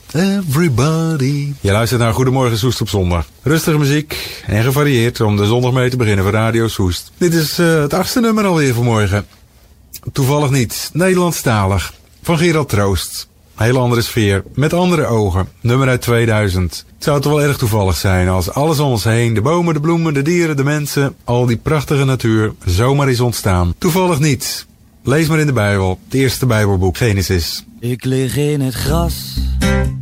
everybody. Je luistert naar Goedemorgen Soest op zondag. Rustige muziek en gevarieerd om de zondag mee te beginnen voor Radio Soest. Dit is het 8e nummer alweer vanmorgen. Toevallig niet, Nederlandstalig. Van Gerald Troost. Hele andere sfeer, met andere ogen. Nummer uit 2000. Het zou toch wel erg toevallig zijn als alles om ons heen, de bomen, de bloemen, de dieren, de mensen, al die prachtige natuur, zomaar is ontstaan. Toevallig niet. Lees maar in de Bijbel, het eerste Bijbelboek, Genesis. Ik lig in het gras